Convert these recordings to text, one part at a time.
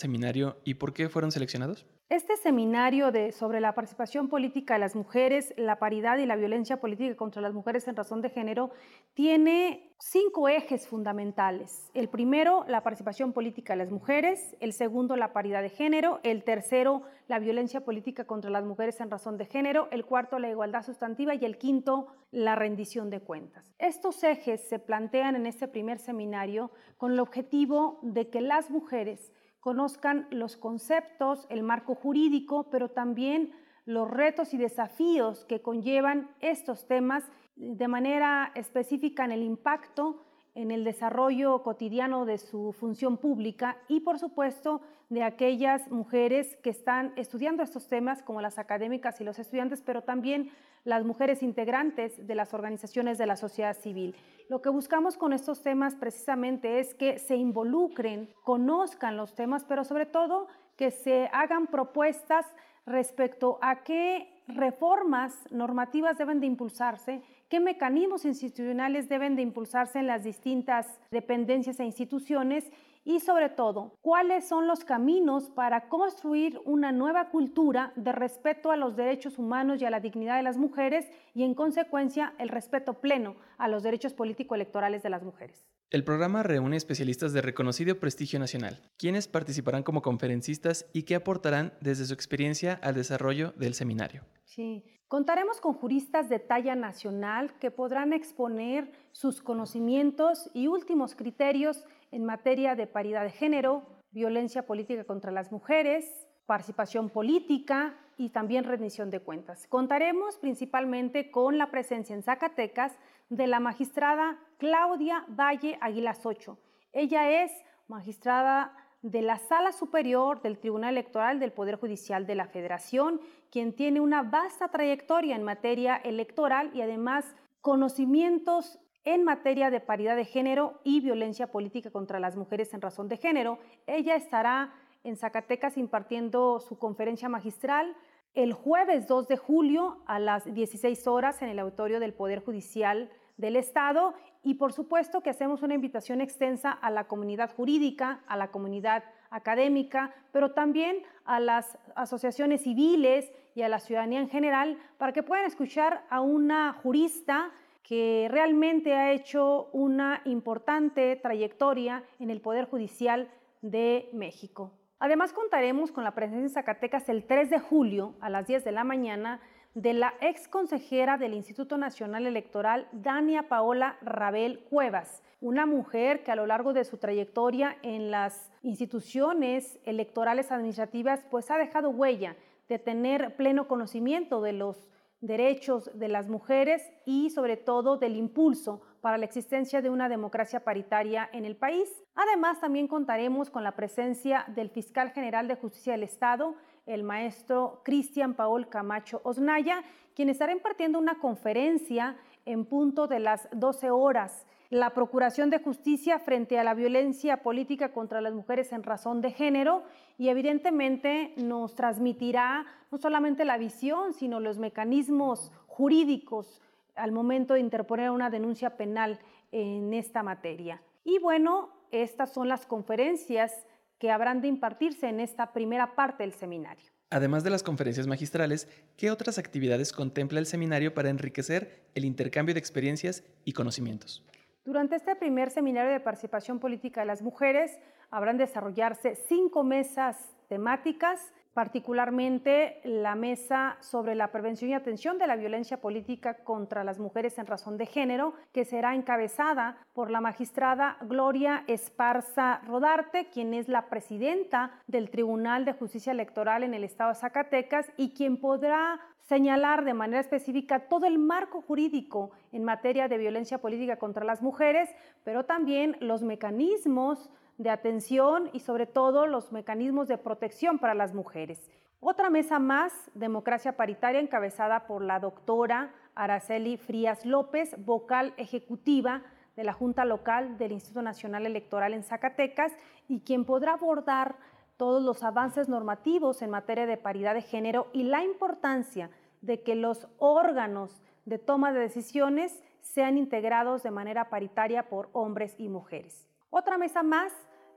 seminario y por qué fueron seleccionados? Este seminario sobre la participación política de las mujeres, la paridad y la violencia política contra las mujeres en razón de género tiene 5 ejes fundamentales. El primero, la participación política de las mujeres; el segundo, la paridad de género; el tercero, la violencia política contra las mujeres en razón de género; el cuarto, la igualdad sustantiva; y el quinto, la rendición de cuentas. Estos ejes se plantean en este primer seminario con el objetivo de que las mujeres conozcan los conceptos, el marco jurídico, pero también los retos y desafíos que conllevan estos temas de manera específica en el impacto en el desarrollo cotidiano de su función pública y, por supuesto, de aquellas mujeres que están estudiando estos temas, como las académicas y los estudiantes, pero también las mujeres integrantes de las organizaciones de la sociedad civil. Lo que buscamos con estos temas precisamente es que se involucren, conozcan los temas, pero sobre todo que se hagan propuestas respecto a qué reformas normativas deben de impulsarse, qué mecanismos institucionales deben de impulsarse en las distintas dependencias e instituciones y, sobre todo, cuáles son los caminos para construir una nueva cultura de respeto a los derechos humanos y a la dignidad de las mujeres y, en consecuencia, el respeto pleno a los derechos político-electorales de las mujeres. El programa reúne especialistas de reconocido prestigio nacional, quienes participarán como conferencistas y que aportarán desde su experiencia al desarrollo del seminario. Sí, contaremos con juristas de talla nacional que podrán exponer sus conocimientos y últimos criterios en materia de paridad de género, violencia política contra las mujeres, participación política y también rendición de cuentas. Contaremos principalmente con la presencia en Zacatecas de la magistrada Claudia Valle Aguilas Ocho. Ella es magistrada de la Sala Superior del Tribunal Electoral del Poder Judicial de la Federación, quien tiene una vasta trayectoria en materia electoral y además conocimientos en materia de paridad de género y violencia política contra las mujeres en razón de género. Ella estará en Zacatecas impartiendo su conferencia magistral el jueves 2 de julio a las 16 horas en el auditorio del Poder Judicial del Estado y, por supuesto, que hacemos una invitación extensa a la comunidad jurídica, a la comunidad académica, pero también a las asociaciones civiles y a la ciudadanía en general para que puedan escuchar a una jurista que realmente ha hecho una importante trayectoria en el Poder Judicial de México. Además, contaremos con la presencia en Zacatecas el 3 de julio a las 10 de la mañana de la ex consejera del Instituto Nacional Electoral, Dania Paola Rabel Cuevas, una mujer que a lo largo de su trayectoria en las instituciones electorales administrativas pues ha dejado huella de tener pleno conocimiento de los derechos de las mujeres y sobre todo del impulso para la existencia de una democracia paritaria en el país. Además, también contaremos con la presencia del fiscal general de Justicia del Estado, el maestro Cristian Paul Camacho Osnaya, quien estará impartiendo una conferencia en punto de las 12 horas. La Procuración de Justicia frente a la violencia política contra las mujeres en razón de género y evidentemente nos transmitirá no solamente la visión, sino los mecanismos jurídicos al momento de interponer una denuncia penal en esta materia. Y bueno, estas son las conferencias que habrán de impartirse en esta primera parte del seminario. Además de las conferencias magistrales, ¿qué otras actividades contempla el seminario para enriquecer el intercambio de experiencias y conocimientos? Durante este primer seminario de participación política de las mujeres habrán de desarrollarse 5 mesas temáticas, particularmente la mesa sobre la prevención y atención de la violencia política contra las mujeres en razón de género, que será encabezada por la magistrada Gloria Esparza Rodarte, quien es la presidenta del Tribunal de Justicia Electoral en el estado de Zacatecas y quien podrá señalar de manera específica todo el marco jurídico en materia de violencia política contra las mujeres, pero también los mecanismos de atención y sobre todo los mecanismos de protección para las mujeres. Otra mesa más, democracia paritaria, encabezada por la doctora Araceli Frías López, vocal ejecutiva de la Junta Local del Instituto Nacional Electoral en Zacatecas y quien podrá abordar todos los avances normativos en materia de paridad de género y la importancia de que los órganos de toma de decisiones sean integrados de manera paritaria por hombres y mujeres. Otra mesa más,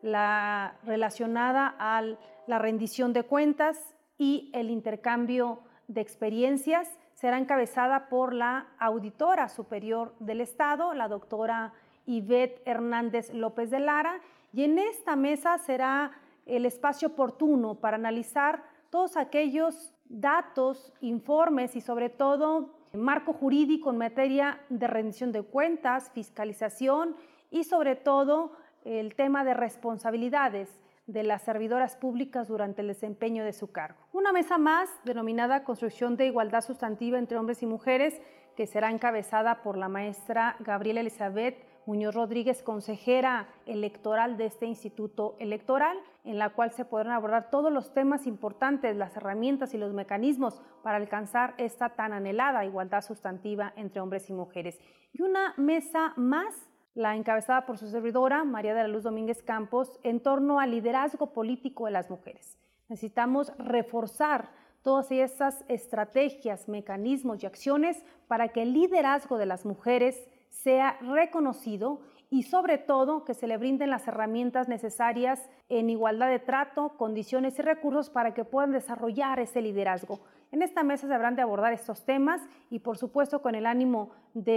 la relacionada a la rendición de cuentas y el intercambio de experiencias será encabezada por la Auditora Superior del Estado, la doctora Ivette Hernández López de Lara, y en esta mesa será el espacio oportuno para analizar todos aquellos datos, informes y sobre todo marco jurídico en materia de rendición de cuentas, fiscalización y sobre todo el tema de responsabilidades de las servidoras públicas durante el desempeño de su cargo. Una mesa más denominada Construcción de Igualdad Sustantiva entre Hombres y Mujeres, que será encabezada por la maestra Gabriela Elizabeth Muñoz Rodríguez, consejera electoral de este Instituto Electoral, en la cual se podrán abordar todos los temas importantes, las herramientas y los mecanismos para alcanzar esta tan anhelada igualdad sustantiva entre hombres y mujeres. Y una mesa más, la encabezada por su servidora, María de la Luz Domínguez Campos, en torno al liderazgo político de las mujeres. Necesitamos reforzar todas esas estrategias, mecanismos y acciones para que el liderazgo de las mujeres sea reconocido y sobre todo que se le brinden las herramientas necesarias en igualdad de trato, condiciones y recursos para que puedan desarrollar ese liderazgo. En esta mesa se habrán de abordar estos temas y por supuesto con el ánimo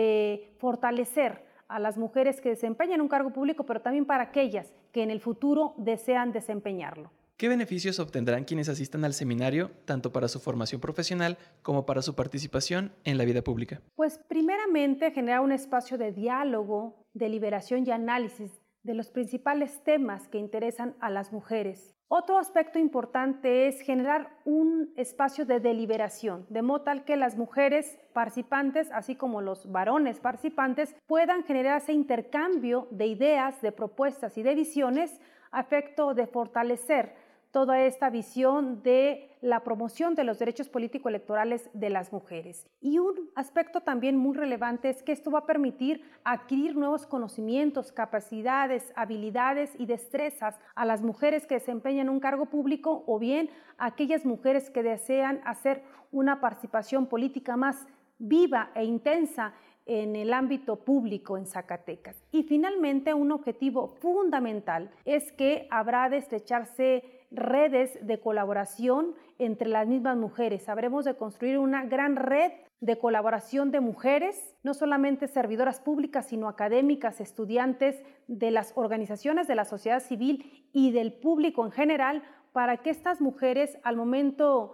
de fortalecer a las mujeres que desempeñan un cargo público, pero también para aquellas que en el futuro desean desempeñarlo. ¿Qué beneficios obtendrán quienes asistan al seminario, tanto para su formación profesional como para su participación en la vida pública? Pues primeramente generar un espacio de diálogo, deliberación y análisis de los principales temas que interesan a las mujeres. Otro aspecto importante es generar un espacio de deliberación, de modo tal que las mujeres participantes, así como los varones participantes, puedan generar ese intercambio de ideas, de propuestas y de visiones a efecto de fortalecer toda esta visión de la promoción de los derechos político-electorales de las mujeres. Y un aspecto también muy relevante es que esto va a permitir adquirir nuevos conocimientos, capacidades, habilidades y destrezas a las mujeres que desempeñan un cargo público o bien a aquellas mujeres que desean hacer una participación política más viva e intensa en el ámbito público en Zacatecas. Y finalmente, un objetivo fundamental es que habrá de estrecharse redes de colaboración entre las mismas mujeres. Habremos de construir una gran red de colaboración de mujeres, no solamente servidoras públicas, sino académicas, estudiantes de las organizaciones de la sociedad civil y del público en general, para que estas mujeres, al momento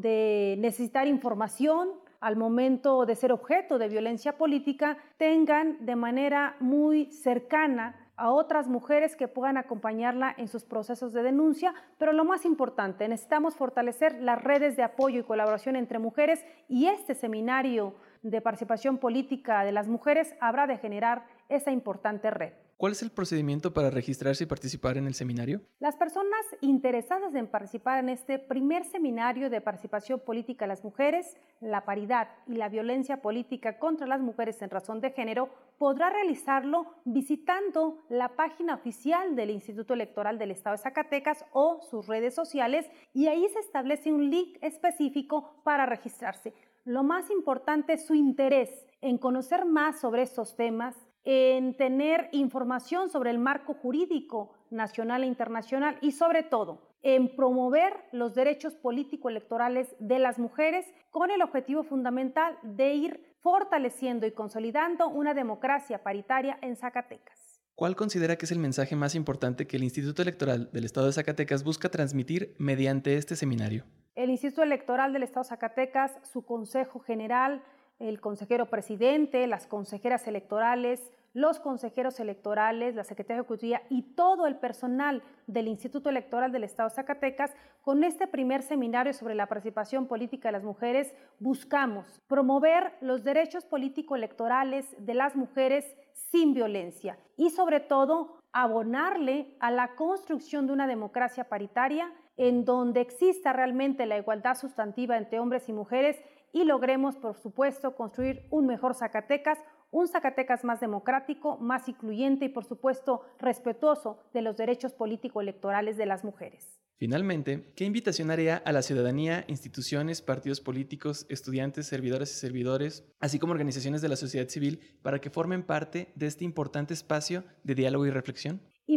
de necesitar información, al momento de ser objeto de violencia política, tengan de manera muy cercana a otras mujeres que puedan acompañarla en sus procesos de denuncia, pero lo más importante, necesitamos fortalecer las redes de apoyo y colaboración entre mujeres y este seminario de participación política de las mujeres habrá de generar esa importante red. ¿Cuál es el procedimiento para registrarse y participar en el seminario? Las personas interesadas en participar en este primer seminario de participación política de las mujeres, la paridad y la violencia política contra las mujeres en razón de género, podrá realizarlo visitando la página oficial del Instituto Electoral del Estado de Zacatecas o sus redes sociales, y ahí se establece un link específico para registrarse. Lo más importante es su interés en conocer más sobre estos temas, en tener información sobre el marco jurídico nacional e internacional y sobre todo en promover los derechos político-electorales de las mujeres con el objetivo fundamental de ir fortaleciendo y consolidando una democracia paritaria en Zacatecas. ¿Cuál considera que es el mensaje más importante que el Instituto Electoral del Estado de Zacatecas busca transmitir mediante este seminario? El Instituto Electoral del Estado de Zacatecas, su Consejo General, el consejero presidente, las consejeras electorales, los consejeros electorales, la Secretaría Ejecutiva y todo el personal del Instituto Electoral del Estado de Zacatecas, con este primer seminario sobre la participación política de las mujeres, buscamos promover los derechos político-electorales de las mujeres sin violencia y sobre todo abonarle a la construcción de una democracia paritaria en donde exista realmente la igualdad sustantiva entre hombres y mujeres y logremos, por supuesto, construir un mejor Zacatecas, un Zacatecas más democrático, más incluyente y, por supuesto, respetuoso de los derechos político-electorales de las mujeres. Finalmente, ¿qué invitación haría a la ciudadanía, instituciones, partidos políticos, estudiantes, servidoras y servidores, así como organizaciones de la sociedad civil, para que formen parte de este importante espacio de diálogo y reflexión?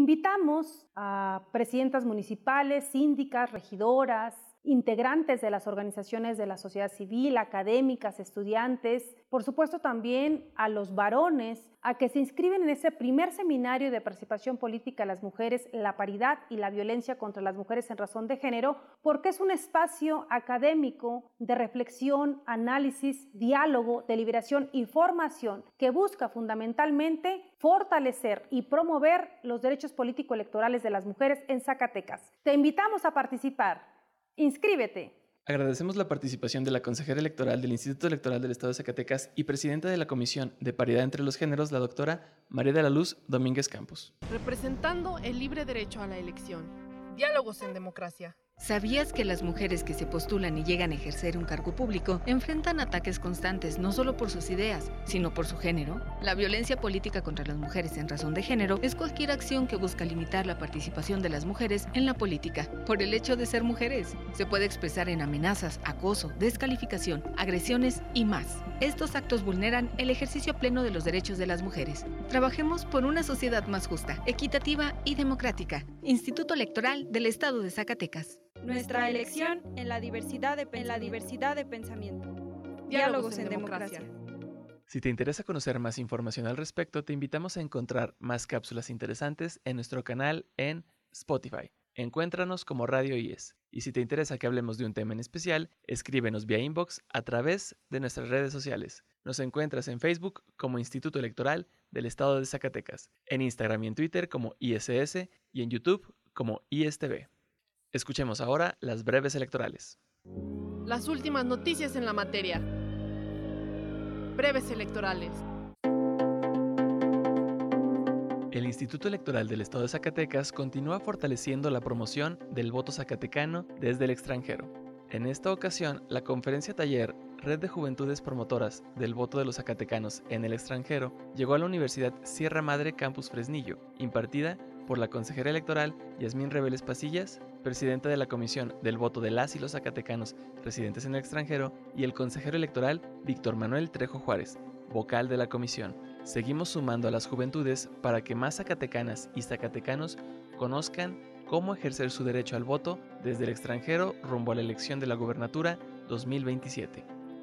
Invitamos a presidentas municipales, síndicas, regidoras, integrantes de las organizaciones de la sociedad civil, académicas, estudiantes, por supuesto también a los varones, a que se inscriben en ese primer seminario de participación política de las mujeres, la paridad y la violencia contra las mujeres en razón de género, porque es un espacio académico de reflexión, análisis, diálogo, deliberación y formación que busca fundamentalmente fortalecer y promover los derechos político-electorales de las mujeres en Zacatecas. Te invitamos a participar. ¡Inscríbete! Agradecemos la participación de la consejera electoral del Instituto Electoral del Estado de Zacatecas y presidenta de la Comisión de Paridad entre los Géneros, la doctora María de la Luz Domínguez Campos. Representando el libre derecho a la elección. Diálogos en democracia. ¿Sabías que las mujeres que se postulan y llegan a ejercer un cargo público enfrentan ataques constantes no solo por sus ideas, sino por su género? La violencia política contra las mujeres en razón de género es cualquier acción que busca limitar la participación de las mujeres en la política por el hecho de ser mujeres. Se puede expresar en amenazas, acoso, descalificación, agresiones y más. Estos actos vulneran el ejercicio pleno de los derechos de las mujeres. Trabajemos por una sociedad más justa, equitativa y democrática. Instituto Electoral del Estado de Zacatecas. Nuestra elección en la diversidad de pensamiento. Diálogos en democracia. Si te interesa conocer más información al respecto, te invitamos a encontrar más cápsulas interesantes en nuestro canal en Spotify. Encuéntranos como Radio IES. Y si te interesa que hablemos de un tema en especial, escríbenos vía inbox a través de nuestras redes sociales. Nos encuentras en Facebook como Instituto Electoral del Estado de Zacatecas, en Instagram y en Twitter como ISS y en YouTube como ISTV. Escuchemos ahora las breves electorales. Las últimas noticias en la materia. Breves electorales. El Instituto Electoral del Estado de Zacatecas continúa fortaleciendo la promoción del voto zacatecano desde el extranjero. En esta ocasión, la conferencia taller Red de Juventudes Promotoras del Voto de los Zacatecanos en el extranjero llegó a la Universidad Sierra Madre Campus Fresnillo, impartida por la consejera electoral Yasmín Reveles Pasillas, presidenta de la Comisión del Voto de las y los Zacatecanos residentes en el extranjero, y el consejero electoral Víctor Manuel Trejo Juárez, vocal de la comisión. Seguimos sumando a las juventudes para que más zacatecanas y zacatecanos conozcan cómo ejercer su derecho al voto desde el extranjero rumbo a la elección de la gubernatura 2027.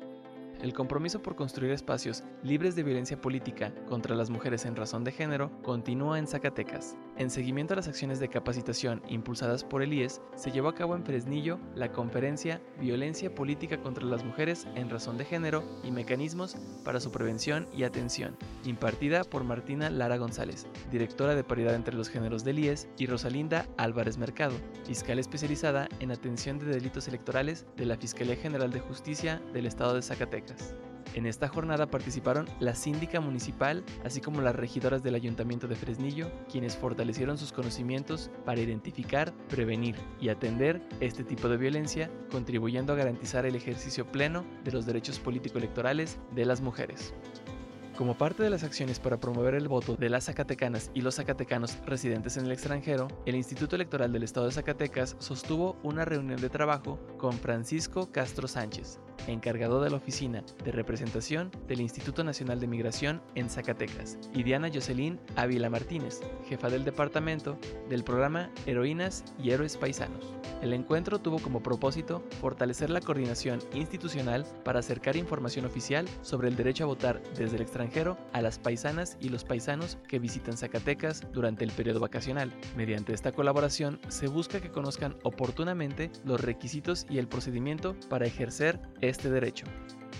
El compromiso por construir espacios libres de violencia política contra las mujeres en razón de género continúa en Zacatecas. En seguimiento a las acciones de capacitación impulsadas por el IES, se llevó a cabo en Fresnillo la conferencia Violencia Política contra las Mujeres en razón de género y mecanismos para su prevención y atención, impartida por Martina Lara González, directora de Paridad entre los Géneros del IES, y Rosalinda Álvarez Mercado, fiscal especializada en atención de delitos electorales de la Fiscalía General de Justicia del Estado de Zacatecas. En esta jornada participaron la síndica municipal, así como las regidoras del Ayuntamiento de Fresnillo, quienes fortalecieron sus conocimientos para identificar, prevenir y atender este tipo de violencia, contribuyendo a garantizar el ejercicio pleno de los derechos político-electorales de las mujeres. Como parte de las acciones para promover el voto de las zacatecanas y los zacatecanos residentes en el extranjero, el Instituto Electoral del Estado de Zacatecas sostuvo una reunión de trabajo con Francisco Castro Sánchez, encargado de la Oficina de Representación del Instituto Nacional de Migración en Zacatecas, y Diana Jocelyn Ávila Martínez, jefa del departamento del programa Heroínas y Héroes Paisanos. El encuentro tuvo como propósito fortalecer la coordinación institucional para acercar información oficial sobre el derecho a votar desde el extranjero a las paisanas y los paisanos que visitan Zacatecas durante el periodo vacacional. Mediante esta colaboración se busca que conozcan oportunamente los requisitos y el procedimiento para ejercer este derecho.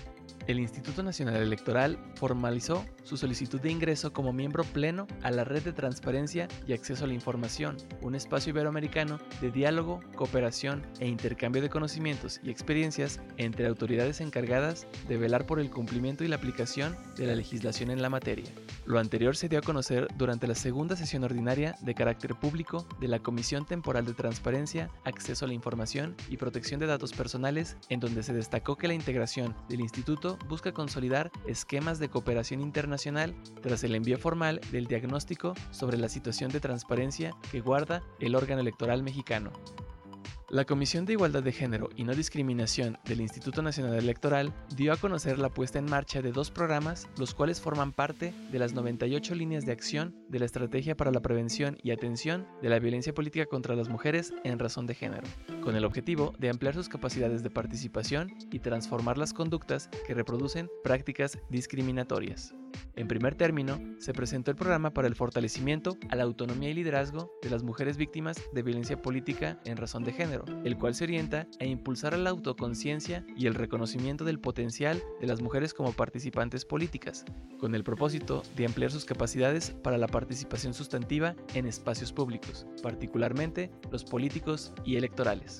El Instituto Nacional Electoral formalizó su solicitud de ingreso como miembro pleno a la Red de Transparencia y Acceso a la Información, un espacio iberoamericano de diálogo, cooperación e intercambio de conocimientos y experiencias entre autoridades encargadas de velar por el cumplimiento y la aplicación de la legislación en la materia. Lo anterior se dio a conocer durante la segunda sesión ordinaria de carácter público de la Comisión Temporal de Transparencia, Acceso a la Información y Protección de Datos Personales, en donde se destacó que la integración del instituto busca consolidar esquemas de cooperación internacional tras el envío formal del diagnóstico sobre la situación de transparencia que guarda el órgano electoral mexicano. La Comisión de Igualdad de Género y No Discriminación del Instituto Nacional Electoral dio a conocer la puesta en marcha de 2 programas, los cuales forman parte de las 98 líneas de acción de la Estrategia para la Prevención y Atención de la Violencia Política contra las Mujeres en razón de género, con el objetivo de ampliar sus capacidades de participación y transformar las conductas que reproducen prácticas discriminatorias. En primer término, se presentó el programa para el fortalecimiento a la autonomía y liderazgo de las mujeres víctimas de violencia política en razón de género, el cual se orienta a impulsar la autoconciencia y el reconocimiento del potencial de las mujeres como participantes políticas, con el propósito de ampliar sus capacidades para la participación sustantiva en espacios públicos, particularmente los políticos y electorales.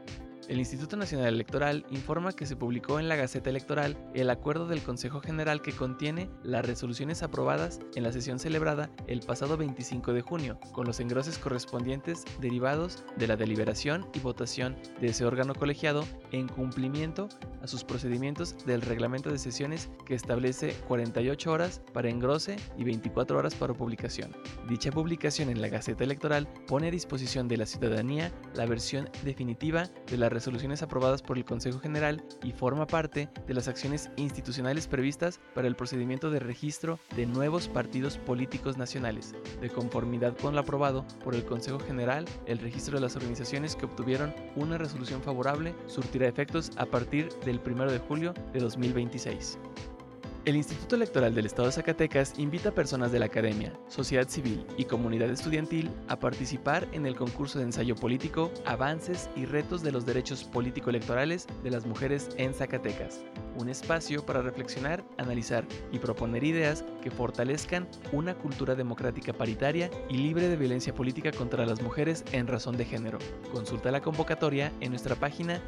El Instituto Nacional Electoral informa que se publicó en la Gaceta Electoral el acuerdo del Consejo General que contiene las resoluciones aprobadas en la sesión celebrada el pasado 25 de junio, con los engroses correspondientes derivados de la deliberación y votación de ese órgano colegiado en cumplimiento a sus procedimientos del reglamento de sesiones que establece 48 horas para engrose y 24 horas para publicación. Dicha publicación en la Gaceta Electoral pone a disposición de la ciudadanía la versión definitiva de la resoluciones aprobadas por el Consejo General y forma parte de las acciones institucionales previstas para el procedimiento de registro de nuevos partidos políticos nacionales. De conformidad con lo aprobado por el Consejo General, el registro de las organizaciones que obtuvieron una resolución favorable surtirá efectos a partir del 1 de julio de 2026. El Instituto Electoral del Estado de Zacatecas invita a personas de la academia, sociedad civil y comunidad estudiantil a participar en el concurso de ensayo político Avances y retos de los derechos político-electorales de las mujeres en Zacatecas, un espacio para reflexionar, analizar y proponer ideas que fortalezcan una cultura democrática paritaria y libre de violencia política contra las mujeres en razón de género. Consulta la convocatoria en nuestra página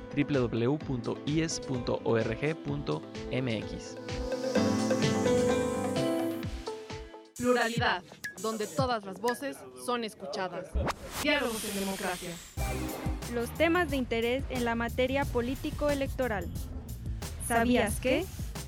www.ies.org.mx. Pluralidad, donde todas las voces son escuchadas. Diálogos en democracia. Los temas de interés en la materia político-electoral. ¿Sabías qué?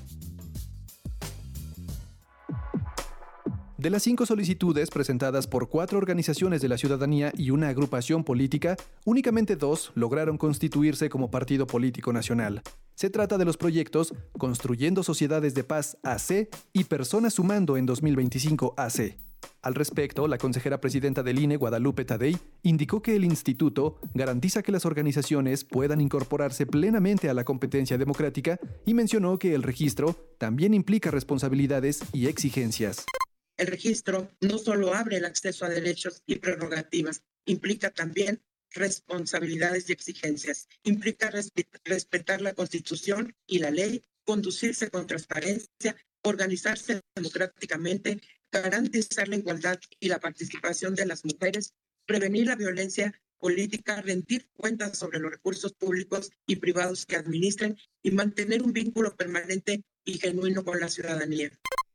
De las 5 solicitudes presentadas por 4 organizaciones de la ciudadanía y una agrupación política, únicamente 2 lograron constituirse como partido político nacional. Se trata de los proyectos Construyendo Sociedades de Paz AC y Personas Sumando en 2025 AC. Al respecto, la consejera presidenta del INE, Guadalupe Tadei, indicó que el instituto garantiza que las organizaciones puedan incorporarse plenamente a la competencia democrática y mencionó que el registro también implica responsabilidades y exigencias. El registro no solo abre el acceso a derechos y prerrogativas, implica también responsabilidades y exigencias. Implica respetar la Constitución y la ley, conducirse con transparencia, organizarse democráticamente, garantizar la igualdad y la participación de las mujeres, prevenir la violencia política, rendir cuentas sobre los recursos públicos y privados que administren y mantener un vínculo permanente y genuino con la ciudadanía.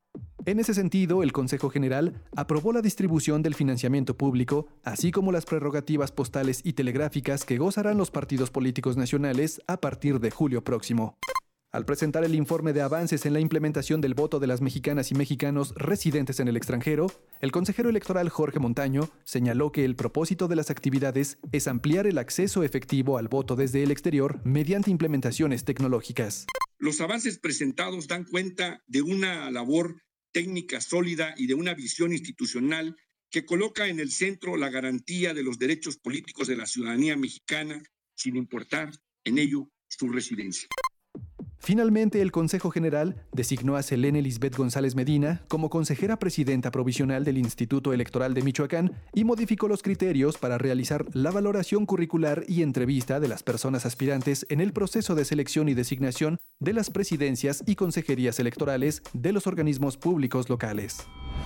En ese sentido, el Consejo General aprobó la distribución del financiamiento público, así como las prerrogativas postales y telegráficas que gozarán los partidos políticos nacionales a partir de julio próximo. Al presentar el informe de avances en la implementación del voto de las mexicanas y mexicanos residentes en el extranjero, el consejero electoral Jorge Montaño señaló que el propósito de las actividades es ampliar el acceso efectivo al voto desde el exterior mediante implementaciones tecnológicas. Los avances presentados dan cuenta de una labor técnica sólida y de una visión institucional que coloca en el centro la garantía de los derechos políticos de la ciudadanía mexicana, sin importar en ello su residencia. Finalmente, el Consejo General designó a Selene Lisbeth González Medina como consejera presidenta provisional del Instituto Electoral de Michoacán y modificó los criterios para realizar la valoración curricular y entrevista de las personas aspirantes en el proceso de selección y designación de las presidencias y consejerías electorales de los organismos públicos locales.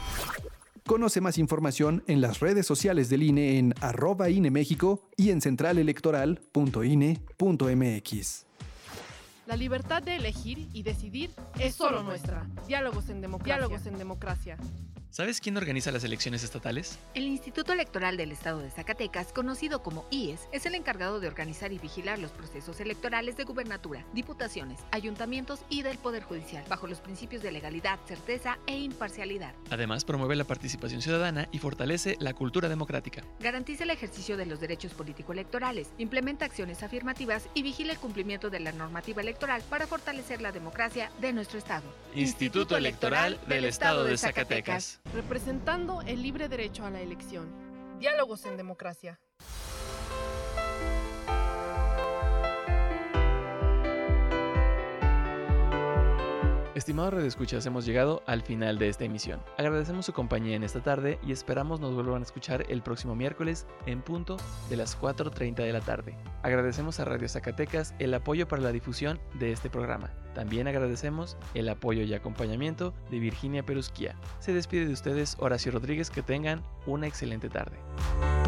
Conoce más información en las redes sociales del INE en @INEMéxico y en centralelectoral.ine.mx. La libertad de elegir y decidir es solo nuestra. Diálogos en democracia. ¿Sabes quién organiza las elecciones estatales? El Instituto Electoral del Estado de Zacatecas, conocido como IES, es el encargado de organizar y vigilar los procesos electorales de gubernatura, diputaciones, ayuntamientos y del Poder Judicial, bajo los principios de legalidad, certeza e imparcialidad. Además, promueve la participación ciudadana y fortalece la cultura democrática. Garantiza el ejercicio de los derechos político-electorales, implementa acciones afirmativas y vigila el cumplimiento de la normativa electoral para fortalecer la democracia de nuestro Estado. Instituto Electoral del Estado de Zacatecas. Representando el libre derecho a la elección. Diálogos en democracia. Estimados radioescuchas, hemos llegado al final de esta emisión. Agradecemos su compañía en esta tarde y esperamos nos vuelvan a escuchar el próximo miércoles en punto de las 4:30 de la tarde. Agradecemos a Radio Zacatecas el apoyo para la difusión de este programa. También agradecemos el apoyo y acompañamiento de Virginia Perusquía. Se despide de ustedes Horacio Rodríguez, que tengan una excelente tarde.